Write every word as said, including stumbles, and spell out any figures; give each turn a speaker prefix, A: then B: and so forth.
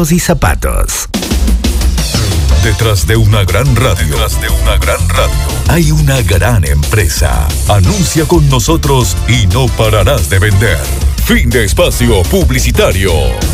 A: y zapatos.
B: Detrás de una gran radio, detrás de una gran radio, hay una gran empresa. Anuncia con nosotros y no pararás de vender. Fin de espacio publicitario.